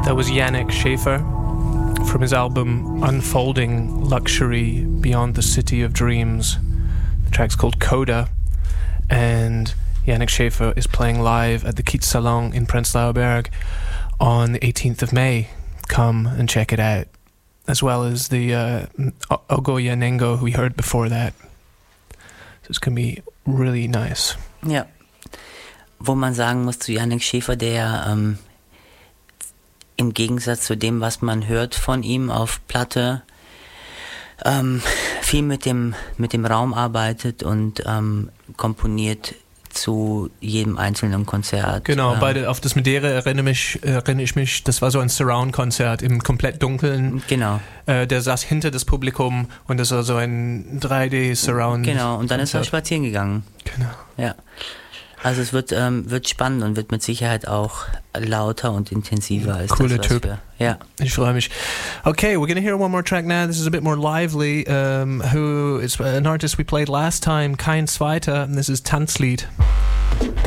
That was Yannick Schäfer from his album Unfolding Luxury Beyond the City of Dreams. The track's called Coda, and Yannick Schäfer is playing live at the Kiezsalon in Prenzlauer Berg on the 18th of May. Come and check it out. As well as the Ogoya Nengo we heard before that. So it's going to be really nice. Ja. Wo man sagen muss zu Yannick Schäfer, der im Gegensatz zu dem, was man hört von ihm auf Platte, viel mit dem Raum arbeitet und komponiert zu jedem einzelnen Konzert. Genau, auf das Madeira erinnere ich mich, das war so ein Surround-Konzert im komplett Dunkeln. Genau. Der saß hinter das Publikum und das war so ein 3D-Surround. Genau, und dann ist er spazieren gegangen. Genau. Ja. Also es wird spannend und wird mit Sicherheit auch lauter und intensiver als Cooler das, was Typ. Ja. Ich freue mich. Okay, we're going to hear one more track now. This is a bit more lively. Who is an artist we played last time, Kein Zweiter, and this is Tanzlied.